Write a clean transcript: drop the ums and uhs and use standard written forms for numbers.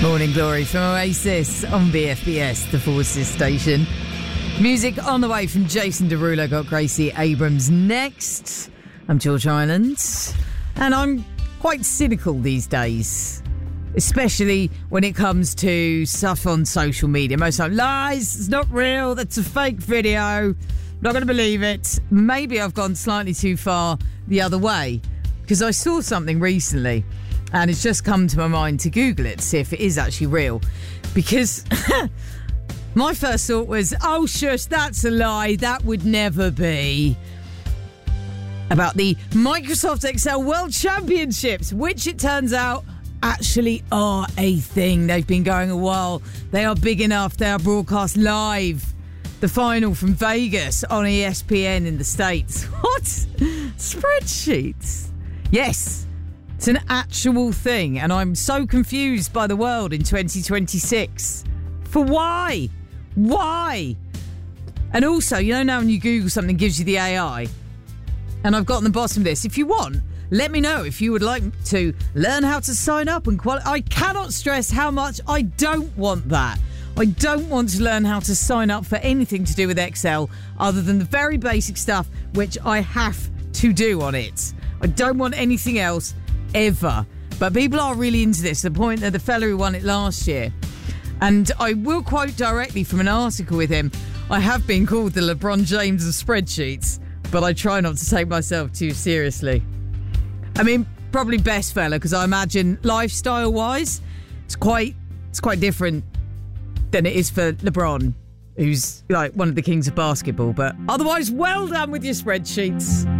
Morning Glory from Oasis on BFBS, the Forces station. Music on the way from Jason Derulo. Got Gracie Abrams next. I'm George Island, and I'm quite cynical these days, especially when it comes to stuff on social media. Most of the time, lies, it's not real, that's a fake video, not going to believe it. Maybe I've gone slightly too far the other way, because I saw something recently and it's just come to my mind to Google it to see if it is actually real. Because my first thought was, oh shush, that's a lie, that would never be. About the Microsoft Excel World Championships, which it turns out actually are a thing. They've been going a while. They are big enough. They are broadcast live. The final from Vegas on ESPN in the States. What? Spreadsheets? Yes, it's an actual thing. And I'm so confused by the world in 2026. For why? Why? And also, you know, now when you Google something, it gives you the AI. And I've got on the bottom of this. If you want, let me know if you would like to learn how to sign up and qualify. I cannot stress how much I don't want that. I don't want to learn how to sign up for anything to do with Excel other than the very basic stuff which I have to do on it. I don't want anything else ever. But people are really into this, to the point that the fella who won it last year, and I will quote directly from an article with him, I have been called the LeBron James of spreadsheets, but I try not to take myself too seriously. I mean, probably best fella, because I imagine lifestyle-wise, it's quite different than it is for LeBron, who's like one of the kings of basketball. But otherwise, well done with your spreadsheets.